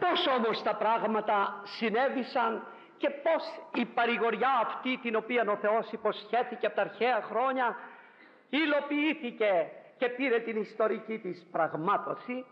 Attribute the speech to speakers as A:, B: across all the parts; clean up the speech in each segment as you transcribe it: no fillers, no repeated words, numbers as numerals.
A: Πώς όμως τα πράγματα συνέβησαν και πώς η παρηγοριά αυτή, την οποία ο Θεός υποσχέθηκε από τα αρχαία χρόνια, υλοποιήθηκε και πήρε την ιστορική της πραγμάτωση.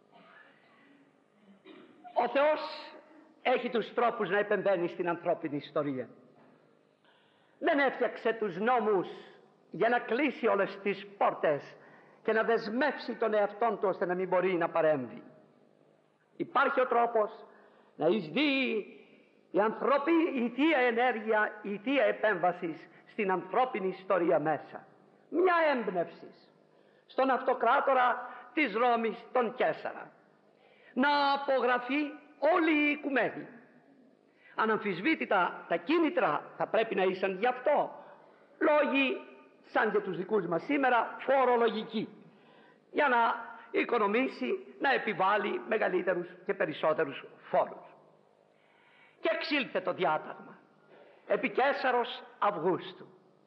A: Ο Θεός έχει τους τρόπους να επεμβαίνει στην ανθρώπινη ιστορία. Δεν έφτιαξε τους νόμους για να κλείσει όλες τις πόρτες και να δεσμεύσει τον εαυτόν του ώστε να μην μπορεί να παρέμβει. Υπάρχει ο τρόπος να εισδύει η θεία ενέργεια, η θεία επέμβαση στην ανθρώπινη ιστορία μέσα. Μια έμπνευση στον αυτοκράτορα της Ρώμης, τον Καίσαρα, να απογραφεί όλη η οικουμένη. Αναμφισβήτητα τα κίνητρα θα πρέπει να ήσαν γι' αυτό λόγοι σαν και τους δικούς μας σήμερα φορολογικοί, για να οικονομήσει, να επιβάλλει μεγαλύτερους και περισσότερους φόρους. Και εξήλθε το διάταγμα επί Καίσαρος Αυγούστου.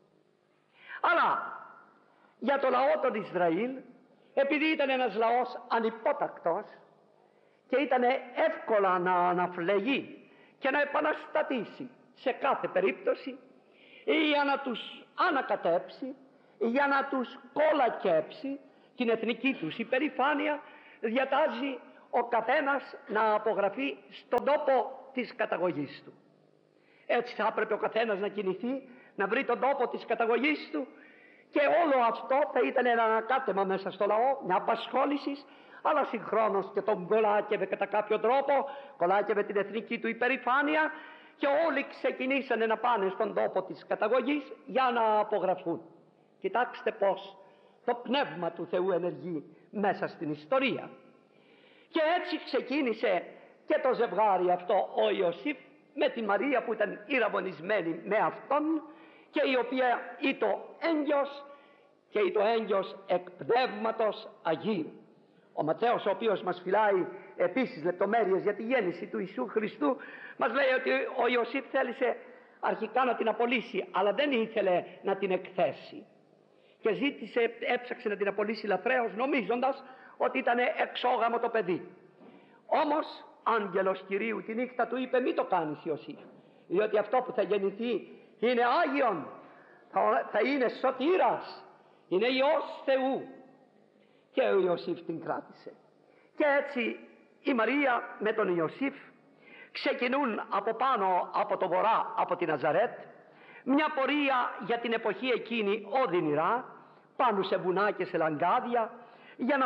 A: Αλλά για το λαό των Ισραήλ, επειδή ήταν ένας λαός ανυπότακτος και ήταν εύκολα να αναφλεγεί και να επαναστατήσει σε κάθε περίπτωση, για να τους ανακατέψει, για να τους κολακέψει την εθνική τους υπερηφάνεια, διατάζει ο καθένας να απογραφεί στον τόπο της καταγωγής του. Έτσι θα έπρεπε ο καθένας να κινηθεί, να βρει τον τόπο της καταγωγής του, και όλο αυτό θα ήταν ένα ανακάτεμα μέσα στο λαό, μια απασχόληση, αλλά συγχρόνως και τον κολάκευε κατά κάποιο τρόπο, κολάκευε την εθνική του υπερηφάνεια, και όλοι ξεκινήσανε να πάνε στον τόπο της καταγωγής για να απογραφούν. Κοιτάξτε πως το πνεύμα του Θεού ενεργεί μέσα στην ιστορία. Και έτσι ξεκίνησε και το ζευγάρι αυτό, ο Ιωσήφ με τη Μαρία που ήταν ηραβωνισμένη με αυτόν, και η οποία ήτο έγκυος, και ήτο έγκυος εκ πνεύματος Αγίου. Ο Ματθαίος, ο οποίος μας φυλάει επίσης λεπτομέρειες για τη γέννηση του Ιησού Χριστού, μας λέει ότι ο Ιωσήφ θέλησε αρχικά να την απολύσει, αλλά δεν ήθελε να την εκθέσει, και έψαξε να την απολύσει λαθρέως, νομίζοντας ότι ήταν εξόγαμο το παιδί. Όμως άγγελος Κυρίου τη νύχτα του είπε: μη το κάνεις, Ιωσήφ, διότι αυτό που θα γεννηθεί είναι Άγιον, θα είναι σωτήρας, είναι Υιός Θεού. Και ο Ιωσήφ την κράτησε. Και έτσι η Μαρία με τον Ιωσήφ ξεκινούν από πάνω, από το βορρά, από την Ναζαρέτ, μια πορεία για την εποχή εκείνη οδυνηρά, πάνω σε βουνά και σε λαγκάδια, για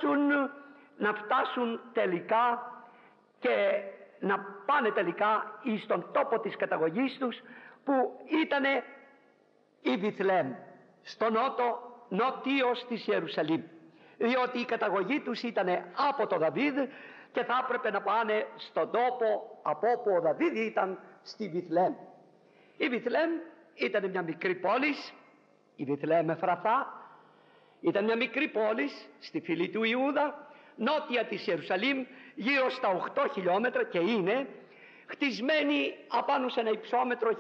A: να φτάσουν τελικά και να πάνε τελικά στον τόπο της καταγωγής τους, που ήτανε η Βιθλεέμ, στο νότιος της Ιερουσαλήμ, διότι η καταγωγή τους ήτανε από το Δαβίδ και θα έπρεπε να πάνε στον τόπο από όπου ο Δαβίδ ήταν, στη Βιθλεέμ. Η Βιθλεέμ ήταν μια μικρή πόλη, η Βιθλεέμ Εφραθά ήταν μια μικρή πόλη στη φυλή του Ιούδα, νότια της Ιερουσαλήμ, γύρω στα 8 χιλιόμετρα, και είναι χτισμένη απάνω σε ένα υψόμετρο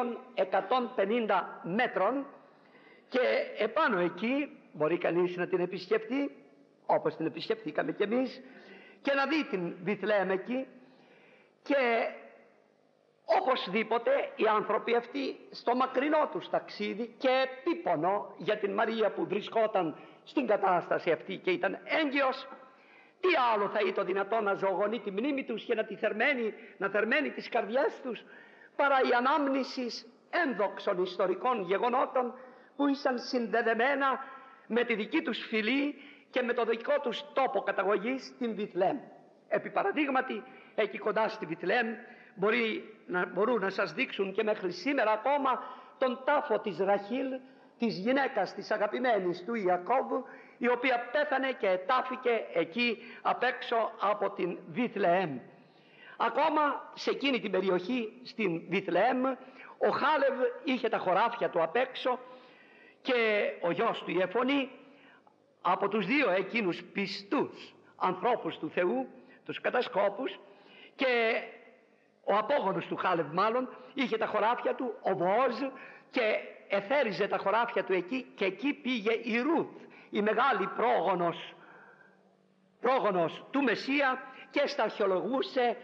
A: 1150 μέτρων, και επάνω εκεί μπορεί κανείς να την επισκεφτεί, όπως την επισκεφτήκαμε κι εμείς, και να δει την Βιθλεέμ εκεί. Και οπωσδήποτε οι άνθρωποι αυτοί στο μακρινό τους ταξίδι, και επίπονο για την Μαρία που βρισκόταν στην κατάσταση αυτή και ήταν έγκυος, τι άλλο θα ήταν δυνατό να ζωογονεί τη μνήμη τους και να θερμαίνει τις καρδιές τους παρά η ανάμνηση ένδοξων ιστορικών γεγονότων που ήσαν συνδεδεμένα με τη δική τους φυλή και με το δικό τους τόπο καταγωγής, στην Βιθλεέμ. Επί παραδείγματι, εκεί κοντά στη Βιθλεέμ μπορούν να σας δείξουν και μέχρι σήμερα ακόμα τον τάφο της Ραχήλ, της γυναίκας της αγαπημένης του Ιακώβ, η οποία πέθανε και ετάφηκε εκεί απ' έξω από την Βιθλεέμ. Ακόμα σε εκείνη την περιοχή, στην Βιθλεέμ, ο Χάλευ είχε τα χωράφια του απ' έξω, και ο γιος του Ιεφωνή, από τους δύο εκείνους πιστούς ανθρώπους του Θεού, τους κατασκόπους, και ο απόγονος του Χάλευ μάλλον είχε τα χωράφια του, ο Βοόζ, και εθέριζε τα χωράφια του εκεί, και εκεί πήγε η Ρούθ, η μεγάλη πρόγονος πρόγονος του Μεσσία, και σταρχιολογούσε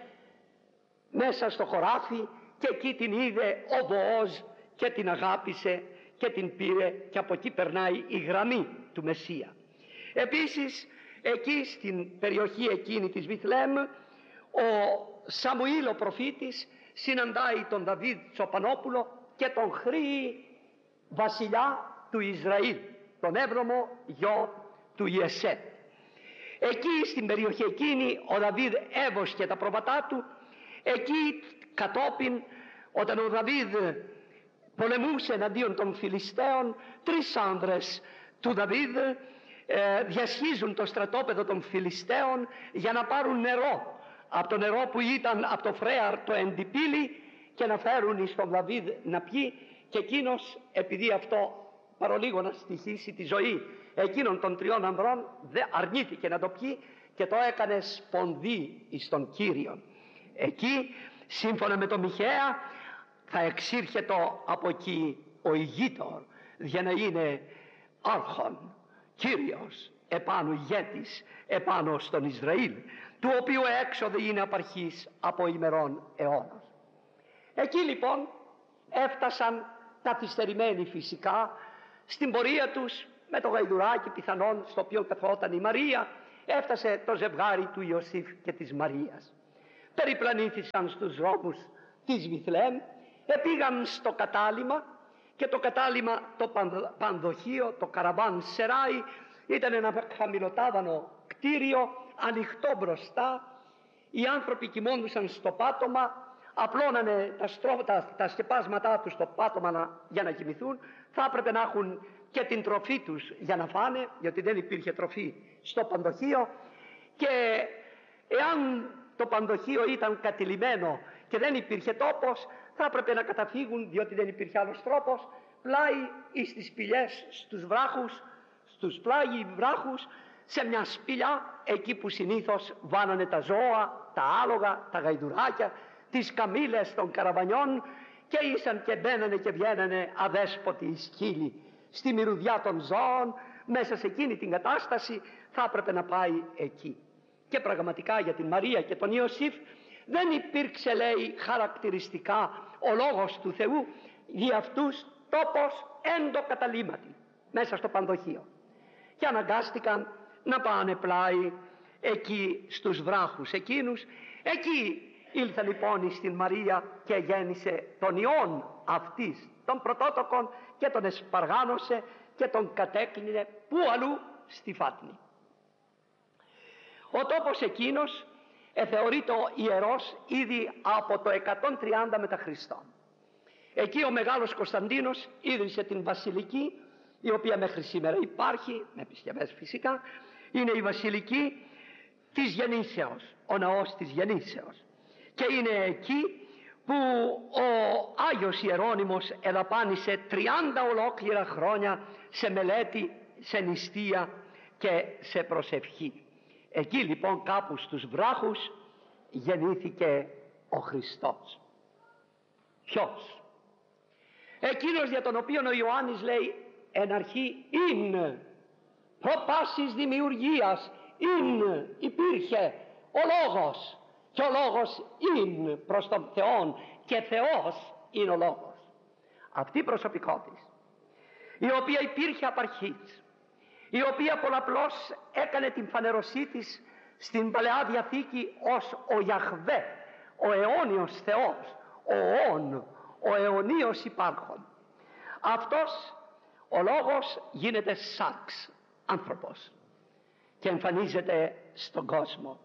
A: μέσα στο χωράφι, και εκεί την είδε ο Βοόζ και την αγάπησε και την πήρε, και από εκεί περνάει η γραμμή του Μεσσία. Επίσης εκεί στην περιοχή εκείνη της Βιθλέμ, ο Σαμουήλ ο προφήτης συναντάει τον Δαβίδ Τσοπανόπουλο και τον χρήει βασιλιά του Ισραήλ, τον 7ο γιο του Ιεσέ. Εκεί στην περιοχή εκείνη ο Δαβίδ έβοσκε τα πρόβατά του. Εκεί κατόπιν, όταν ο Δαβίδ πολεμούσε εναντίον των Φιλιστέων, 3 άνδρες του Δαβίδ διασχίζουν το στρατόπεδο των Φιλιστέων για να πάρουν νερό από το νερό που ήταν από το Φρέαρ το Εντιπίλι, και να φέρουν στον Δαβίδ να πιει, και εκείνος, επειδή αυτό παρολίγο να στοιχήσει τη ζωή εκείνων των 3 ανδρών, αρνήθηκε να το πιει και το έκανε σπονδί εις τον Κύριον. Εκεί, σύμφωνα με το Μιχαία, θα εξήρχεται από εκεί ο ηγείτορ, για να είναι άρχον, Κύριος, επάνω ηγέτης, επάνω στον Ισραήλ, του οποίου έξοδο είναι απαρχής από ημερών αιώνας. Εκεί λοιπόν έφτασαν καθυστερημένοι φυσικά στην πορεία τους με το γαϊδουράκι πιθανόν στο οποίο καθόταν η Μαρία. Έφτασε το ζευγάρι του Ιωσήφ και της Μαρίας. Περιπλανήθησαν στους δρόμους της Βιθλέμ, επήγαν στο κατάλημα, και το κατάλημα, το πανδοχείο, το καραβάν Σεράι, ήταν ένα χαμηλοτάβανο κτίριο, ανοιχτό μπροστά. Οι άνθρωποι κοιμώντουσαν στο πάτωμα, απλώνανε τα σκεπάσματά τους στο πάτωμα για να κοιμηθούν. Θα έπρεπε να έχουν και την τροφή τους για να φάνε, γιατί δεν υπήρχε τροφή στο πανδοχείο, και εάν το πανδοχείο ήταν κατηλημμένο και δεν υπήρχε τόπος, θα έπρεπε να καταφύγουν, διότι δεν υπήρχε άλλος τρόπος, πλάι εις τις σπηλιές, στους βράχους, στους πλάγιοι βράχους, σε μια σπηλιά, εκεί που συνήθως βάνανε τα ζώα, τα άλογα, τα γαϊδουράκια, τις καμήλες των καραβανιών, και ήσαν και μπαίνανε και βγαίνανε αδέσποτοι οι σκύλοι στη μυρουδιά των ζώων. Μέσα σε εκείνη την κατάσταση θα έπρεπε να πάει εκεί. Και πραγματικά για την Μαρία και τον Ιωσήφ δεν υπήρξε, λέει, χαρακτηριστικά ο λόγος του Θεού για αυτούς τόπος εν το καταλήμματι, μέσα στο πανδοχείο, και αναγκάστηκαν να πάνε πλάι εκεί στους βράχους εκείνους. Εκεί ήλθε λοιπόν στην Μαρία και γέννησε τον Υιόν αυτής των πρωτότοκων και τον εσπαργάνωσε και τον κατέκλεινε που αλλού στη Φάτνη. Ο τόπος εκείνος θεωρείται ιερός ήδη από το 130 μετά Χριστόν. Εκεί ο Μεγάλος Κωνσταντίνος ίδρυσε την βασιλική, η οποία μέχρι σήμερα υπάρχει, με επισκευές φυσικά. Είναι η βασιλική της Γεννήσεως, ο ναός της Γεννήσεως, και είναι εκεί που ο Άγιος Ιερώνυμος εδαπάνησε 30 ολόκληρα χρόνια σε μελέτη, σε νηστεία και σε προσευχή. Εκεί λοιπόν κάπου στους βράχους γεννήθηκε ο Χριστός. Ποιος? Εκείνος για τον οποίο ο Ιωάννης λέει εν αρχή «ειν», προπάσης δημιουργίας, «ειν», υπήρχε ο Λόγος, και ο Λόγος «ειν» προς τον Θεόν, και Θεός είναι ο Λόγος. Αυτή η προσωπικότητα, η οποία υπήρχε απ' αρχής, η οποία πολλαπλώς έκανε την φανερωσή της στην Παλαιά Διαθήκη ως ο Ιαχβέ, ο αιώνιος Θεός, ο Ων, ο αιωνίος υπάρχων. Αυτός ο Λόγος γίνεται σάρξ, άνθρωπος, και εμφανίζεται στον κόσμο.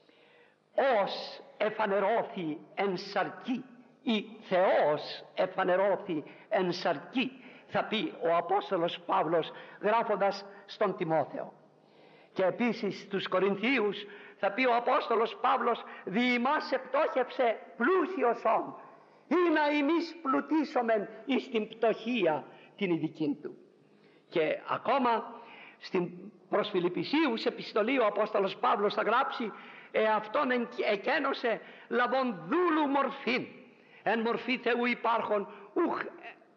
A: Ως εφανερώθη εν σαρκή, ή Θεός εφανερώθη εν σαρκή, θα πει ο Απόστολος Παύλος γράφοντας στον Τιμόθεο. Και επίσης στους Κορινθίους θα πει ο Απόστολος Παύλος «Δι' ημάς επτόχευσε πλούσιος όν, ή να ημείς πλουτίσομεν εις την πτωχία την ειδική του». Και ακόμα στην προς Φιλιππισίους επιστολή ο Απόστολος Παύλος θα γράψει «Εαυτόν εκένωσε λαβών δούλου μορφήν, εν μορφή Θεού υπάρχον, ουχ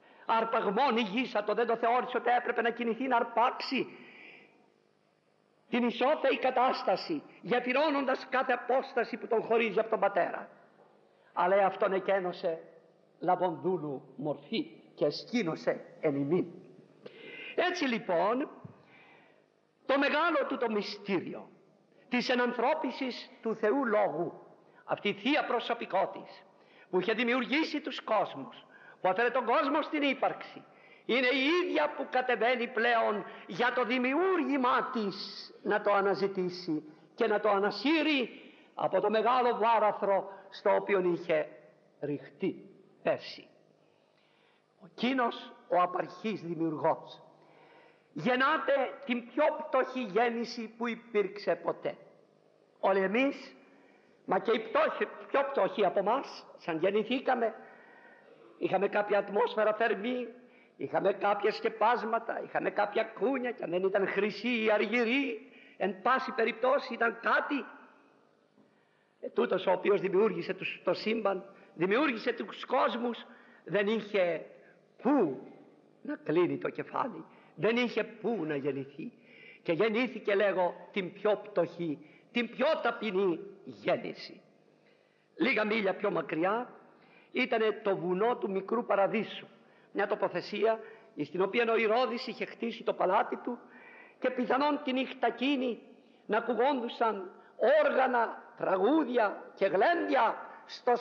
A: αρπαγμόν ηγήσατο». Δεν το θεώρησε ότι έπρεπε να κινηθεί να αρπάξει την ισόθεη κατάσταση, γεφυρώνοντας κάθε απόσταση που τον χωρίζει από τον πατέρα. Αλλά εαυτόν εκένωσε λαβονδούλου μορφή και σκήνωσε εν ημίν. Έτσι λοιπόν το μεγάλο του το μυστήριο της ενανθρώπισης του Θεού Λόγου, αυτή η θεία προσωπικότης που είχε δημιουργήσει τους κόσμους, που έφερε τον κόσμο στην ύπαρξη, είναι η ίδια που κατεβαίνει πλέον για το δημιούργημά της να το αναζητήσει και να το ανασύρει από το μεγάλο βάραθρο στο οποίο είχε ρηχτεί πέρσι. Ο Κίνος ο απαρχής δημιουργός γεννάται την πιο πτωχή γέννηση που υπήρξε ποτέ. Όλοι εμείς, μα και οι πιο πτωχοί από εμάς, σαν γεννηθήκαμε, είχαμε κάποια ατμόσφαιρα θερμή, είχαμε κάποια σκεπάσματα, είχαμε κάποια κούνια, και αν δεν ήταν χρυσή ή αργυρή, εν πάση περιπτώσει ήταν κάτι. Τούτος ο οποίος δημιούργησε το σύμπαν, δημιούργησε τους κόσμους, δεν είχε πού να κλείνει το κεφάλι, δεν είχε πού να γεννηθεί, και γεννήθηκε, λέγω, την πιο πτωχή, την πιο ταπεινή γέννηση. Λίγα μίλια πιο μακριά ήταν το βουνό του Μικρού Παραδείσου, μια τοποθεσία στην οποία ο Ηρώδης είχε χτίσει το παλάτι του, και πιθανόν τη νύχτα εκείνη να ακουγόντουσαν όργανα, τραγούδια και γλέντια στο